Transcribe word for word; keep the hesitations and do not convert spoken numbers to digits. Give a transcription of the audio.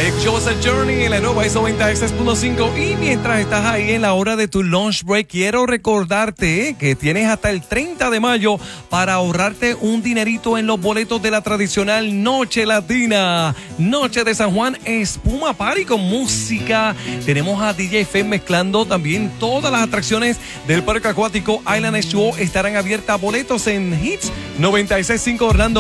Joseph Journey en la nueva I S O veintiséis punto cinco. Y mientras estás ahí en la hora de tu lunch break, quiero recordarte que tienes hasta el treinta de mayo para ahorrarte un dinerito en los boletos de la tradicional Noche Latina. Noche de San Juan, Espuma Party con música. Tenemos a D J Fed mezclando también todas las atracciones del parque acuático Island H dos O. Estarán abiertas boletos en Hits noventa y seis punto cinco Orlando.